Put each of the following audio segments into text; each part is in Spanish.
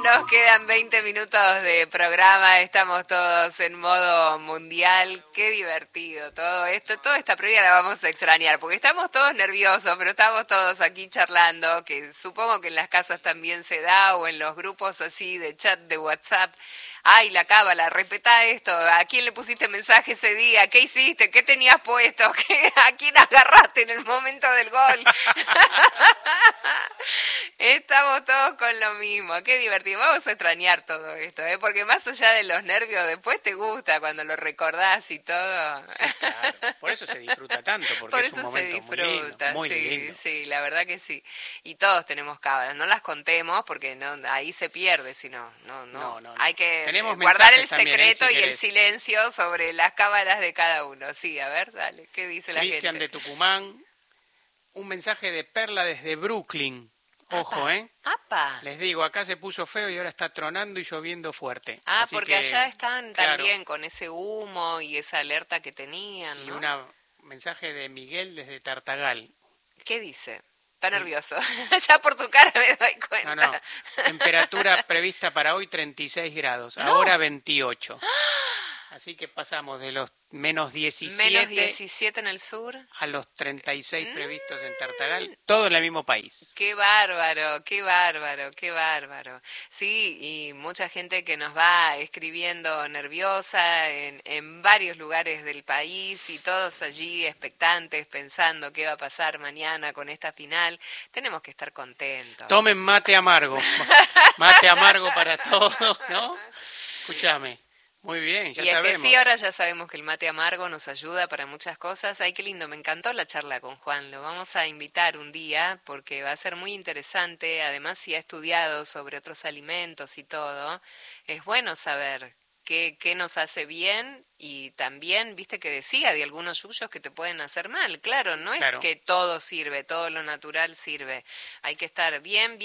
Nos quedan 20 minutos de programa, estamos todos en modo mundial, qué divertido todo esto, toda esta previa la vamos a extrañar, porque estamos todos nerviosos, pero estamos todos aquí charlando, que supongo que en las casas también se da, o en los grupos así de chat de WhatsApp. Ay, la cábala, respetá esto, ¿a quién le pusiste mensaje ese día? ¿Qué hiciste? ¿Qué tenías puesto? ¿A quién agarraste en el momento del gol? Estamos todos con lo mismo, qué divertido. Vamos a extrañar todo esto, porque más allá de los nervios, después te gusta cuando lo recordás y todo. Sí, claro. Por eso se disfruta tanto, porque Por es eso un se momento disfruta, muy sí, lindo. sí, la verdad que sí. Y todos tenemos cábalas, no las contemos porque no, ahí se pierde, si no. No. Hay que Tenemos guardar el mensajes también, secreto si y el querés. silencio sobre las cábalas de cada uno. Sí, a ver, dale, ¿qué dice la Cristian gente? de Tucumán, un mensaje de Perla desde Brooklyn. Ojo, ¡Apa! Les digo, acá se puso feo y ahora está tronando y lloviendo fuerte. Ah, Así porque que, allá están claro, también con ese humo y esa alerta que tenían, y ¿no? un mensaje de Miguel desde Tartagal. ¿Qué dice? Está nervioso. Ya por tu cara me doy cuenta. No. Temperatura prevista para hoy 36 grados, No. ahora 28. Así que pasamos de los menos 17, Menos 17 en el sur. a los 36 previstos en Tartagal, todo en el mismo país. Qué bárbaro, qué bárbaro, qué bárbaro. Sí, y mucha gente que nos va escribiendo nerviosa en varios lugares del país y todos allí expectantes, pensando qué va a pasar mañana con esta final. Tenemos que estar contentos. Tomen mate amargo. Mate amargo para todos, ¿no? Escúchame. Muy bien, ya y es sabemos. que sí, ahora ya sabemos que el mate amargo nos ayuda para muchas cosas. Ay, qué lindo, me encantó la charla con Juan. Lo vamos a invitar un día porque va a ser muy interesante. Además, si ha estudiado sobre otros alimentos y todo, es bueno saber qué nos hace bien y también, viste que decía de algunos yuyos que te pueden hacer mal. Claro, no es que todo sirve, todo lo natural sirve. Hay que estar bien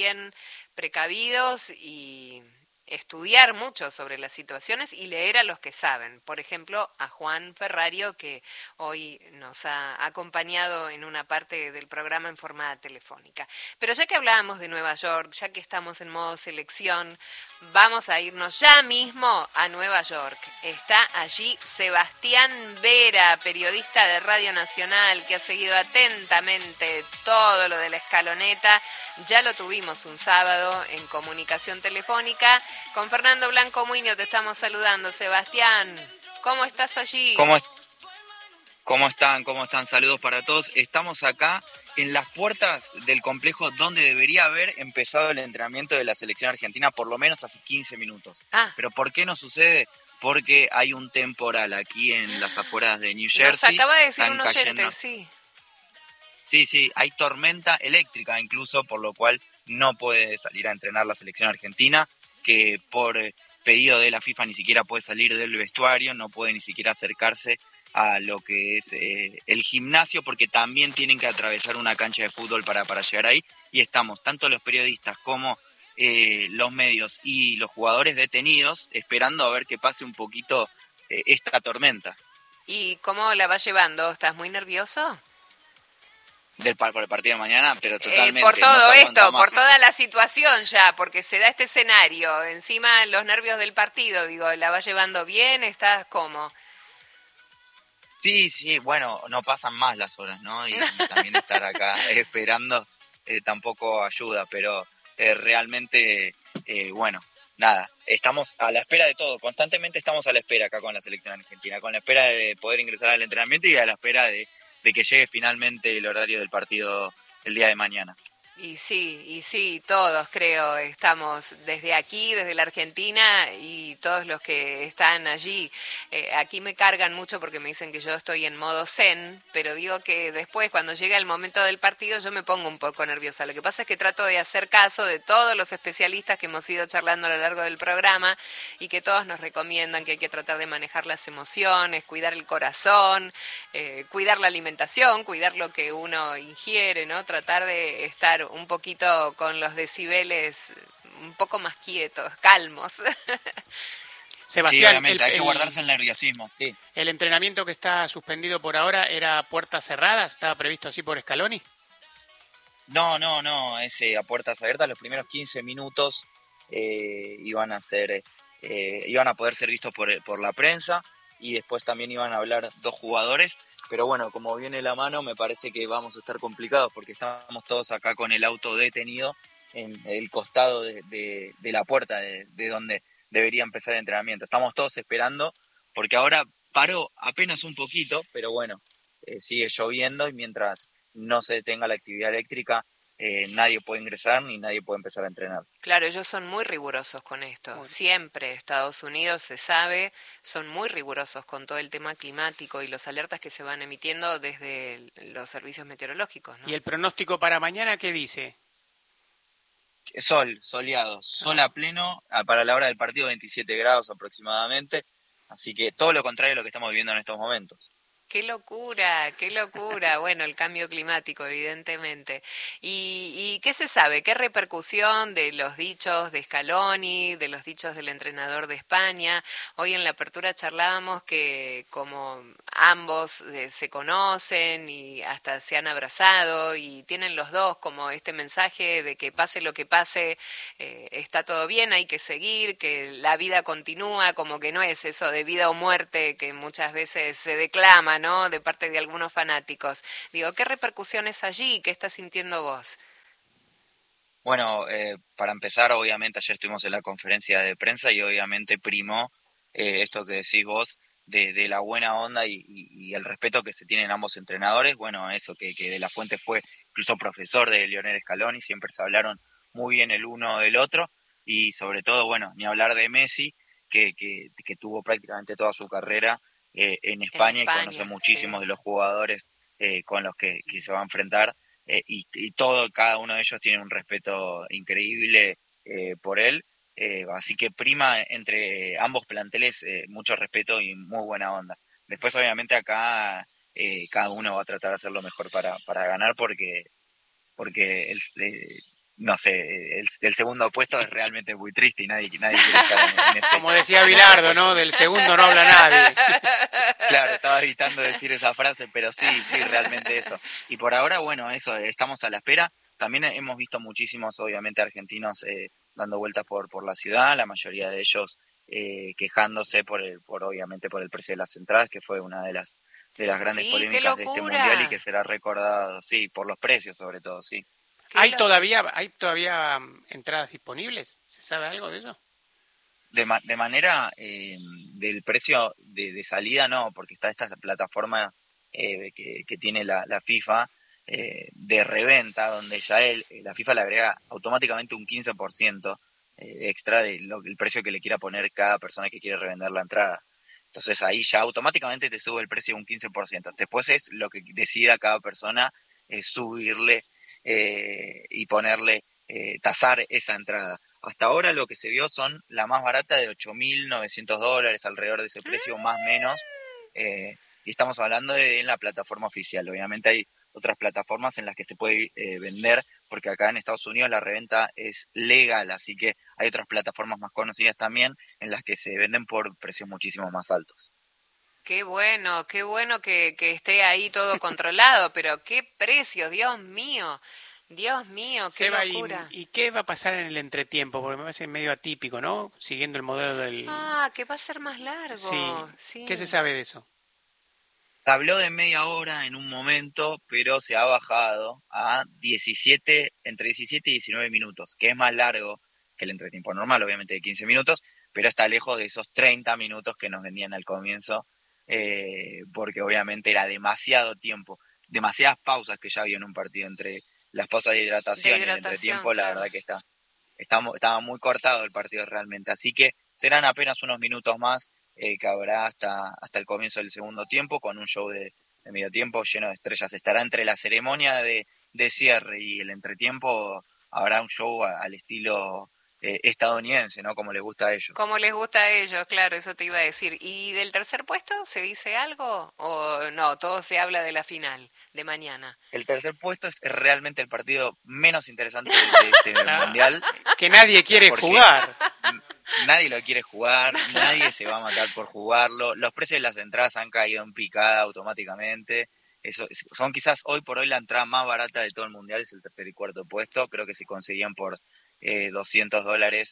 precavidos y estudiar mucho sobre las situaciones y leer a los que saben. Por ejemplo, a Juan Ferrario, que hoy nos ha acompañado en una parte del programa en forma telefónica. Pero ya que hablábamos de Nueva York, ya que estamos en modo selección, vamos a irnos ya mismo a Nueva York. Está allí Sebastián Vera, periodista de Radio Nacional, que ha seguido atentamente todo lo de la escaloneta. Ya lo tuvimos un sábado en comunicación telefónica. Con Fernando Blanco Muñoz te estamos saludando. Sebastián, ¿cómo estás allí? ¿Cómo están? Saludos para todos. Estamos acá en las puertas del complejo donde debería haber empezado el entrenamiento de la selección argentina por lo menos hace 15 minutos. ¿Pero por qué no sucede? Porque hay un temporal aquí en las afueras de New Jersey. Nos acaba de decir un oyente, sí. Sí, hay tormenta eléctrica incluso, por lo cual no puede salir a entrenar la selección argentina, que por pedido de la FIFA ni siquiera puede salir del vestuario, no puede ni siquiera acercarse a lo que es el gimnasio, porque también tienen que atravesar una cancha de fútbol para llegar ahí, y estamos, tanto los periodistas como los medios y los jugadores detenidos, esperando a ver que pase un poquito esta tormenta. ¿Y cómo la vas llevando? ¿Estás muy nervioso? Por el partido de mañana, pero totalmente. Por todo no esto, por toda la situación ya, porque se da este escenario, encima los nervios del partido, digo, ¿la vas llevando bien? ¿Estás cómo? Sí, bueno, no pasan más las horas, ¿no? Y también estar acá esperando tampoco ayuda, pero realmente, bueno, nada, estamos a la espera de todo, constantemente estamos a la espera acá con la selección argentina, con la espera de poder ingresar al entrenamiento y a la espera de que llegue finalmente el horario del partido el día de mañana. Y sí, todos creo, estamos desde aquí, desde la Argentina y todos los que están allí. Aquí me cargan mucho porque me dicen que yo estoy en modo zen, pero digo que después cuando llega el momento del partido yo me pongo un poco nerviosa. Lo que pasa es que trato de hacer caso de todos los especialistas que hemos ido charlando a lo largo del programa y que todos nos recomiendan que hay que tratar de manejar las emociones, cuidar el corazón, cuidar la alimentación, cuidar lo que uno ingiere, ¿no? Tratar de estar un poquito con los decibeles un poco más quietos, calmos. Sebastián, sí, obviamente, hay que guardarse el nerviosismo, sí. ¿El entrenamiento que está suspendido por ahora era a puertas cerradas? ¿Estaba previsto así por Scaloni? No, es a puertas abiertas. Los primeros 15 minutos iban a poder ser vistos por la prensa, y después también iban a hablar 2 jugadores. Pero bueno, como viene la mano, me parece que vamos a estar complicados porque estamos todos acá con el auto detenido en el costado de la puerta de donde debería empezar el entrenamiento. Estamos todos esperando porque ahora paró apenas un poquito, pero bueno, sigue lloviendo, y mientras no se detenga la actividad eléctrica, nadie puede ingresar ni nadie puede empezar a entrenar. Claro, ellos son muy rigurosos con esto. Siempre Estados Unidos, se sabe, son muy rigurosos con todo el tema climático y los alertas que se van emitiendo desde los servicios meteorológicos, ¿no? ¿Y el pronóstico para mañana qué dice? Soleado, sol a pleno, para la hora del partido 27 grados aproximadamente, así que todo lo contrario a lo que estamos viviendo en estos momentos. Qué locura, qué locura. Bueno, el cambio climático, evidentemente. ¿Y qué se sabe? ¿Qué repercusión de los dichos de Scaloni, de los dichos del entrenador de España? Hoy en la apertura charlábamos que como ambos se conocen y hasta se han abrazado y tienen los dos como este mensaje de que pase lo que pase, está todo bien, hay que seguir, que la vida continúa, como que no es eso de vida o muerte que muchas veces se declama, ¿no?, de parte de algunos fanáticos. Digo, ¿qué repercusiones allí? ¿Qué estás sintiendo vos? Bueno, para empezar, obviamente ayer estuvimos en la conferencia de prensa y obviamente primó esto que decís vos de la buena onda y el respeto que se tienen ambos entrenadores. Bueno, eso que De La Fuente fue incluso profesor de Lionel Scaloni, siempre se hablaron muy bien el uno del otro, y sobre todo, bueno, ni hablar de Messi, que tuvo prácticamente toda su carrera en España y conoce muchísimos de los jugadores con los que se va a enfrentar, y cada uno de ellos tiene un respeto increíble por él, así que prima entre ambos planteles mucho respeto y muy buena onda. Después obviamente acá cada uno va a tratar de hacer lo mejor para ganar, porque no sé, el segundo puesto es realmente muy triste y nadie quiere estar en ese. Como decía Bilardo, ¿no? Del segundo no habla nadie. Claro, estaba evitando decir esa frase, pero sí, realmente eso. Y por ahora, bueno, eso, estamos a la espera. También hemos visto muchísimos, obviamente, argentinos dando vueltas por la ciudad, la mayoría de ellos quejándose obviamente por el precio de las entradas, que fue una de las grandes polémicas de este mundial y que será recordado, sí, por los precios sobre todo, sí. ¿Hay todavía entradas disponibles? ¿Se sabe algo de eso? De manera del precio de salida, no, porque está esta plataforma que tiene la FIFA de reventa, donde ya la FIFA le agrega automáticamente un 15% extra del precio que le quiera poner cada persona que quiere revender la entrada. Entonces ahí ya automáticamente te sube el precio un 15%. Después es lo que decida cada persona, subirle y ponerle, tasar esa entrada. Hasta ahora lo que se vio son la más barata de $8.900, alrededor de ese precio, más o menos, y estamos hablando de la plataforma oficial. Obviamente hay otras plataformas en las que se puede vender, porque acá en Estados Unidos la reventa es legal, así que hay otras plataformas más conocidas también en las que se venden por precios muchísimo más altos. Qué bueno que esté ahí todo controlado, pero qué precios, Dios mío, qué Seba, locura. ¿y qué va a pasar en el entretiempo? Porque me parece medio atípico, ¿no? Siguiendo el modelo del... Ah, que va a ser más largo. Sí. ¿Qué se sabe de eso? Se habló de media hora en un momento, pero se ha bajado a entre 17 y 19 minutos, que es más largo que el entretiempo normal, obviamente de 15 minutos, pero está lejos de esos 30 minutos que nos vendían al comienzo, porque obviamente era demasiado tiempo, demasiadas pausas que ya había en un partido, entre las pausas de hidratación y el entretiempo, claro. la verdad que estaba muy cortado el partido realmente, así que serán apenas unos minutos más que habrá hasta el comienzo del segundo tiempo, con un show de medio tiempo lleno de estrellas. Estará entre la ceremonia de cierre y el entretiempo, habrá un show al estilo estadounidense, ¿no? Como les gusta a ellos. Como les gusta a ellos, claro, eso te iba a decir. ¿Y del tercer puesto se dice algo o no? Todo se habla de la final de mañana. El tercer puesto es realmente el partido menos interesante de este mundial. Que nadie quiere jugar. Nadie lo quiere jugar, nadie se va a matar por jugarlo. Los precios de las entradas han caído en picada automáticamente. Son quizás hoy por hoy la entrada más barata de todo el mundial, es el tercer y cuarto puesto. Creo que se conseguían por $200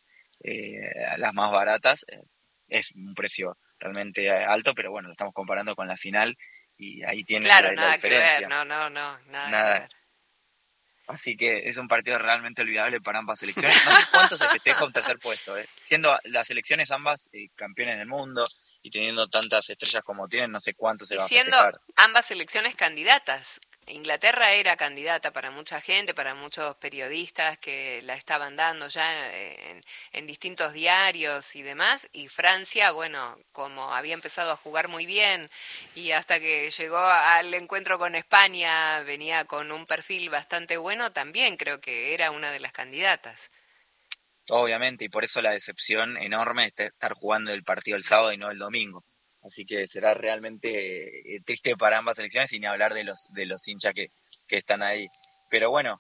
las más baratas, es un precio realmente alto, pero bueno, lo estamos comparando con la final y ahí tiene Claro, la nada que diferencia. ver, nada Nada. que ver. Así que es un partido realmente olvidable para ambas selecciones. No sé cuánto se festeja un tercer puesto, siendo las selecciones ambas campeones del mundo y teniendo tantas estrellas como tienen, no sé cuánto se Y va a siendo festejar. ambas selecciones candidatas. Inglaterra era candidata para mucha gente, para muchos periodistas que la estaban dando ya en distintos diarios y demás, y Francia, bueno, como había empezado a jugar muy bien y hasta que llegó al encuentro con España venía con un perfil bastante bueno, también creo que era una de las candidatas. Obviamente, y por eso la decepción enorme es estar jugando el partido el sábado y no el domingo. Así que será realmente triste para ambas selecciones, y ni hablar de los hinchas que están ahí. Pero bueno,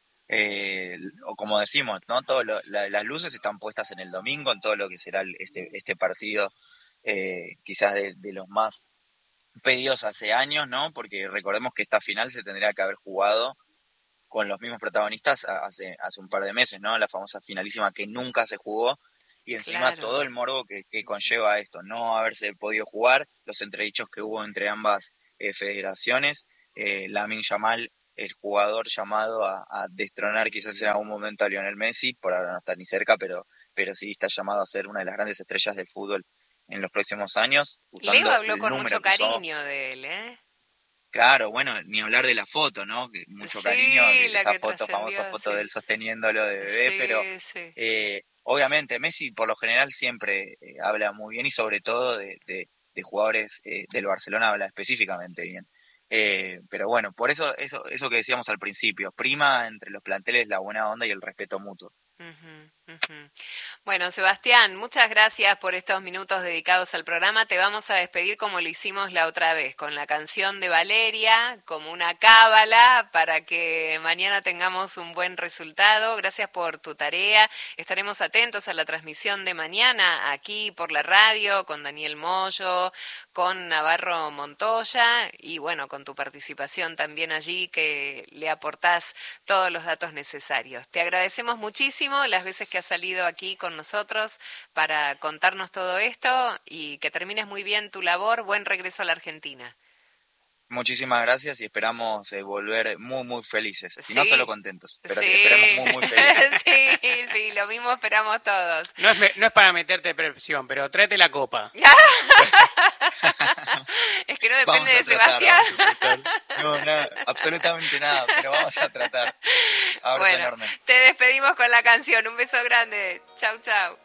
o como decimos, ¿no? Las luces están puestas en el domingo, en todo lo que será este partido, quizás de los más pedidos hace años, ¿no? Porque recordemos que esta final se tendría que haber jugado con los mismos protagonistas hace un par de meses, ¿no? La famosa finalísima que nunca se jugó, y encima Claro. todo el morbo que conlleva esto, no haberse podido jugar, los entredichos que hubo entre ambas federaciones, Lamine Yamal, el jugador llamado a destronar quizás en algún momento a Lionel Messi, por ahora no está ni cerca, pero sí está llamado a ser una de las grandes estrellas del fútbol en los próximos años, Leo usando habló el con número mucho que usó. cariño de él, ¿eh? Claro, bueno, ni hablar de la foto, ¿no? Que mucho cariño, Sí, la esa que foto, famosa trascendió, foto de sí. él sosteniéndolo de bebé, pero Sí. obviamente Messi por lo general siempre habla muy bien, y sobre todo de jugadores del Barcelona habla específicamente bien. Pero bueno, por eso que decíamos al principio, prima entre los planteles la buena onda y el respeto mutuo. Ujú. Bueno, Sebastián, muchas gracias por estos minutos dedicados al programa. Te vamos a despedir como lo hicimos la otra vez, con la canción de Valeria, como una cábala, para que mañana tengamos un buen resultado. Gracias por tu tarea. Estaremos atentos a la transmisión de mañana aquí por la radio, con Daniel Mollo, con Navarro Montoya y bueno, con tu participación también allí, que le aportás todos los datos necesarios. Te agradecemos muchísimo las veces que has salido aquí con nosotros para contarnos todo esto, y que termines muy bien tu labor. Buen regreso a la Argentina. Muchísimas gracias, y esperamos volver muy, muy felices. Y no solo Sí, contentos, pero sí, esperemos muy, muy felices. sí, lo mismo esperamos todos. No es para meterte presión, pero tráete la copa. Es que no Vamos depende a de tratar, Sebastián. vamos a tratar. No, nada, absolutamente nada, pero vamos a tratar. Abrazo Bueno, enorme. te despedimos con la canción. Un beso grande. Chau, chau.